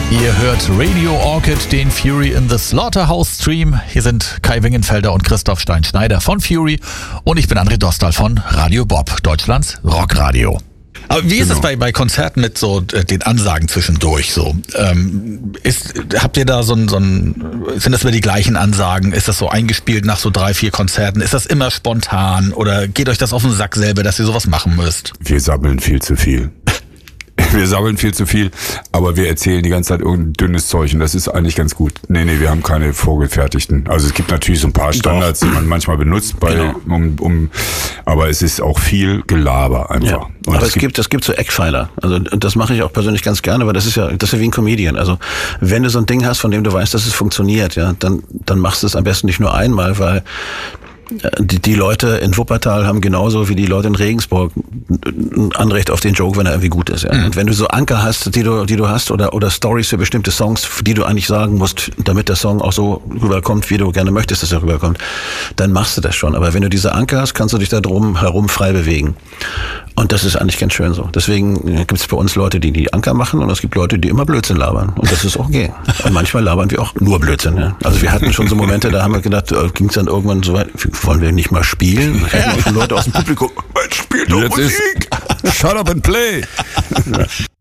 Ihr hört Radio Orchid, den Fury in the Slaughterhouse Stream. Hier sind Kai Wingenfelder und Christoph Stein-Schneider von Fury und ich bin André Dostal von Radio Bob, Deutschlands Rockradio. Aber wie ist es bei Konzerten mit so den Ansagen zwischendurch so? Habt ihr da sind das immer die gleichen Ansagen? Ist das so eingespielt nach so 3-4 Konzerten? Ist das immer spontan oder geht euch das auf den Sack selber, dass ihr sowas machen müsst? Wir sammeln viel zu viel. Wir sammeln viel zu viel, aber wir erzählen die ganze Zeit irgendein dünnes Zeug und das ist eigentlich ganz gut. Nee, wir haben keine vorgefertigten. Also es gibt natürlich so ein paar Standards, die man manchmal benutzt, aber es ist auch viel Gelaber einfach. Ja. Aber es gibt so Eckpfeiler. Also das mache ich auch persönlich ganz gerne, weil das ist ja wie ein Comedian. Also wenn du so ein Ding hast, von dem du weißt, dass es funktioniert, ja, dann machst du es am besten nicht nur einmal, weil die Leute in Wuppertal haben genauso wie die Leute in Regensburg ein Anrecht auf den Joke, wenn er irgendwie gut ist. Ja. Und wenn du so Anker hast, die du hast oder Stories für bestimmte Songs, die du eigentlich sagen musst, damit der Song auch so rüberkommt, wie du gerne möchtest, dass er rüberkommt, dann machst du das schon. Aber wenn du diese Anker hast, kannst du dich da drum herum frei bewegen. Und das ist eigentlich ganz schön so. Deswegen gibt es bei uns Leute, die Anker machen und es gibt Leute, die immer Blödsinn labern. Und das ist auch okay. Und manchmal labern wir auch nur Blödsinn. Ja. Also wir hatten schon so Momente, da haben wir gedacht, ging es dann irgendwann so weit, wollen wir nicht mal spielen? Da hatten auch schon Leute aus dem Publikum, spielt doch Musik! Shut up and play!